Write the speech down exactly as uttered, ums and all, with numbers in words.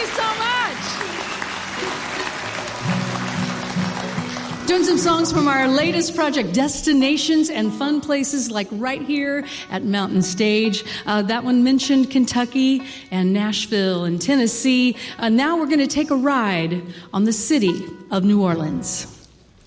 you so much. Doing some songs from our latest project, Destinations and Fun Places, like right here at Mountain Stage. Uh, that one mentioned Kentucky and Nashville and Tennessee. Uh, now we're going to take a ride on the city of New Orleans.